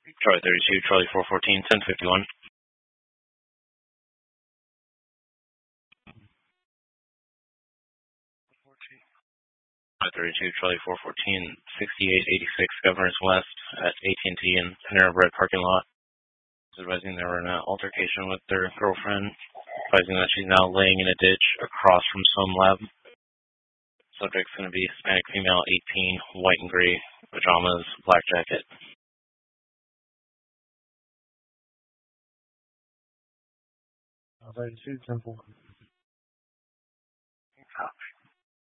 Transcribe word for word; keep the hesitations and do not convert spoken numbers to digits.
Charlie thirty-two, Charlie four fourteen, ten fifty-one. Charlie thirty-two, Charlie four fourteen, sixty-eight eighty-six Governors West at A T and T in Panera Bread parking lot. Advising they were in an altercation with their girlfriend, advising that she's now laying in a ditch across from Some Lab. Subject's going to be Hispanic female, eighteen, white and gray pajamas, black jacket. thirty-two, ten four.